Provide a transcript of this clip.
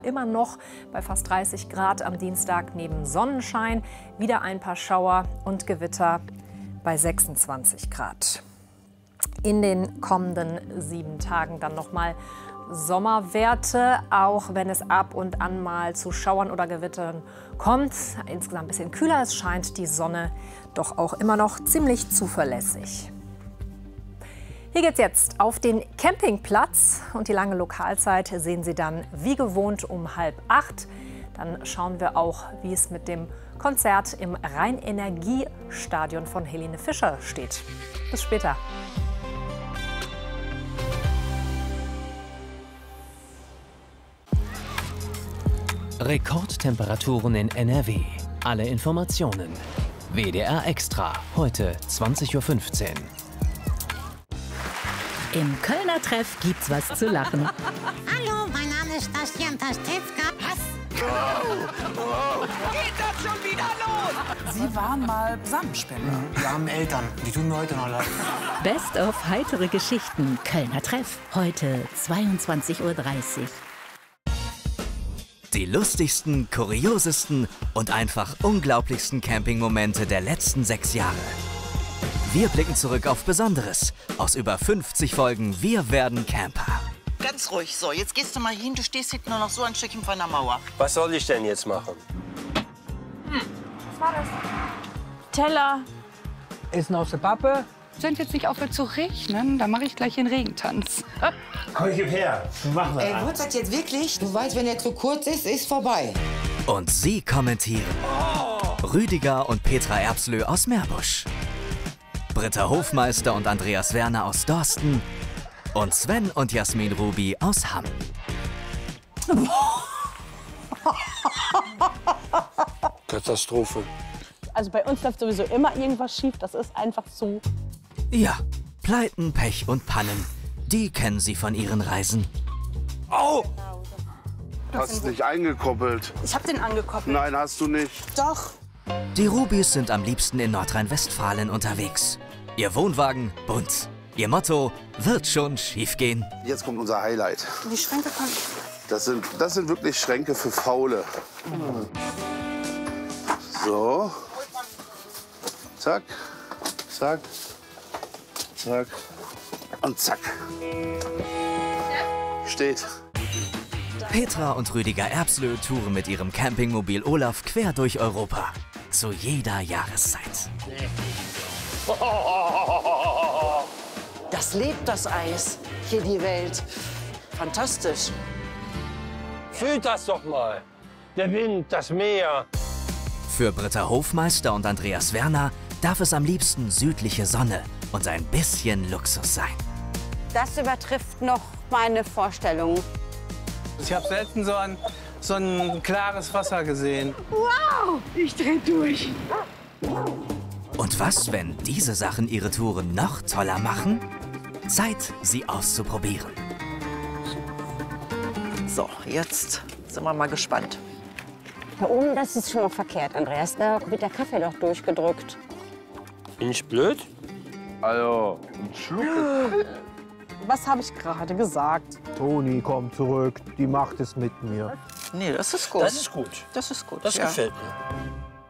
Immer noch bei fast 30 Grad am Dienstag neben Sonnenschein. Wieder ein paar Schauer und Gewitter bei 26 Grad. In den kommenden 7 Tagen dann nochmal Sommerwerte, auch wenn es ab und an mal zu Schauern oder Gewittern kommt. Insgesamt ein bisschen kühler, es scheint die Sonne doch auch immer noch ziemlich zuverlässig. Hier geht's jetzt auf den Campingplatz und die lange Lokalzeit sehen Sie dann wie gewohnt um 7:30. Dann schauen wir auch, wie es mit dem Konzert im Rhein-Energie-Stadion von Helene Fischer steht. Bis später. Rekordtemperaturen in NRW. Alle Informationen. WDR Extra. Heute 20:15 Uhr. Im Kölner Treff gibt's was zu lachen. Hallo, mein Name ist Bastian Pastewka. Was? Geht das schon wieder los? Sie waren mal Samenspender. Wir haben Eltern, die tun mir heute noch leid. Best of heitere Geschichten. Kölner Treff. Heute 22:30 Uhr. Die lustigsten, kuriosesten und einfach unglaublichsten Campingmomente der letzten 6 Jahre. Wir blicken zurück auf Besonderes. Aus über 50 Folgen Wir werden Camper. Ganz ruhig. So, jetzt gehst du mal hin. Du stehst hinten nur noch so ein Stückchen von der Mauer. Was soll ich denn jetzt machen? Was war das? Teller. Essen aus der Pappe. Wenn es jetzt nicht aufhört zu regnen, dann mache ich gleich den Regentanz. Komm, gib her. Wir machen das. Ey, wird das jetzt wirklich? Du weißt, wenn er zu kurz ist, ist vorbei. Und sie kommentieren. Rüdiger und Petra Erbslö aus Meerbusch. Britta Hofmeister und Andreas Werner aus Dorsten. Und Sven und Jasmin Ruby aus Hamm. Katastrophe. Also bei uns läuft sowieso immer irgendwas schief. Das ist einfach so. Ja, Pleiten, Pech und Pannen. Die kennen sie von ihren Reisen. Au! Hast nicht eingekoppelt. Ich habe den angekoppelt. Nein, hast du nicht. Doch. Die Rubis sind am liebsten in Nordrhein-Westfalen unterwegs. Ihr Wohnwagen bunt. Ihr Motto, wird schon schiefgehen. Jetzt kommt unser Highlight. Die Schränke kommen. Das sind wirklich Schränke für Faule. So. Zack, zack, zack und zack. Steht. Petra und Rüdiger Erbslö touren mit ihrem Campingmobil Olaf quer durch Europa. Zu jeder Jahreszeit. Das lebt, das Eis. Hier die Welt. Fantastisch. Fühlt das doch mal. Der Wind, das Meer. Für Britta Hofmeister und Andreas Werner darf es am liebsten südliche Sonne und ein bisschen Luxus sein. Das übertrifft noch meine Vorstellungen. Ich habe selten so ein klares Wasser gesehen. Wow, ich dreh durch. Und was, wenn diese Sachen ihre Touren noch toller machen? Zeit, sie auszuprobieren. So, jetzt sind wir mal gespannt. Da oben, das ist schon mal verkehrt, Andreas. Da wird der Kaffee doch durchgedrückt. Bin ich blöd? Also, ein Schluck. Was habe ich gerade gesagt? Toni kommt zurück, die macht es mit mir. Nee, das ist gut. Das ist gut. Das ist gut. Das ja. gefällt mir.